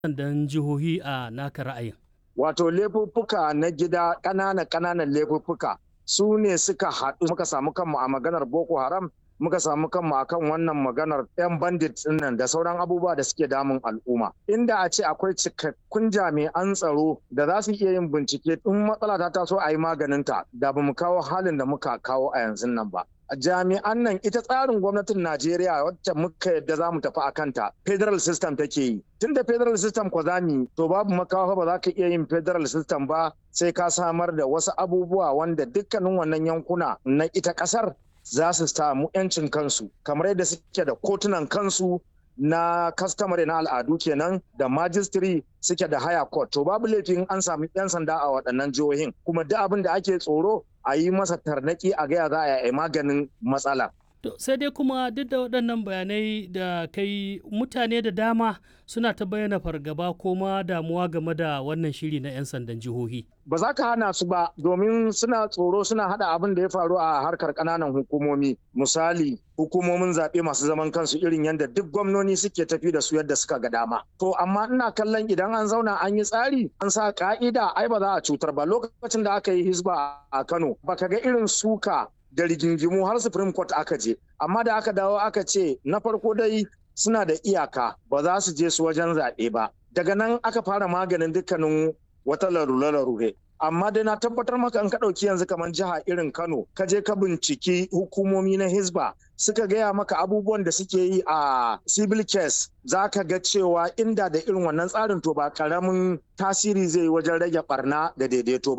sandan jihohi a naka ra'ayin? Wato laifuffuka na gida ƙananan laifuffuka su ne suka haɗu muka samu kanmu a maganar Boko Haram, muka samu kanmu akan wannan maganar 'yan bandit nan da sauran abubuwa da suke damun al'umma. Inda a ce akwai cikakkun jami'an tsaro da za su iya yin bincike in matsala ta taso a yi maganinta da ba mu kawo halin da muka kawo a yanzu nan ba. Jami'an nan ita tsarin gwamnatin Najeriya wacce muka yadda za mu tafi a kanta federal system take yi. Tun da federal system kwa za mu to babu makawa ba za ka iya yin federal system ba sai ka samar da wasu abubuwa wanda dukkanin wannan yankuna na ita kasar za su samu 'yancin kansu kamar yadda suke da kotunan kansu na customary na al'adu kenan da majistri suke da higher court to babu laifin an sami 'yan sanda a waɗannan jihohin kuma duk abin da ake tsoro a yi masa tarnaki a gaya za a yi maganin matsala. Sai dai kuma duk da waɗannan bayanai da kai mutane da dama suna ta bayyana fargaba ko ma damuwa game da wannan shiri na 'yan sandan jihohi. Ba za ka hana su ba domin suna tsoro suna hada abin da ya faru a harkar ƙananan hukumomi. Misali hukumomin zaɓe masu zaman kansu irin yadda duk gwamnoni suke tafi da su yadda suka ga dama. To amma ina kallon idan an zauna an yi tsari an sa ka'ida ai ba za a cutar ba lokacin da aka yi hisba a Kano baka ga irin suka da rigingimu har Supreme Court aka je amma da aka dawo aka ce na farko dai suna da iyaka ba za su je su wajen zaɓe ba daga nan aka fara maganin dukkanin wata larure amma dai na tabbatar maka in ka ɗauki yanzu kamar jiha irin Kano ka je ka binciki hukumomi na Hisba suka gaya maka abubuwan da suke yi a civil case za ka ga cewa inda da irin wannan tsarin to ba karamin tasiri zai yi wajen rage barna da daidaito ba.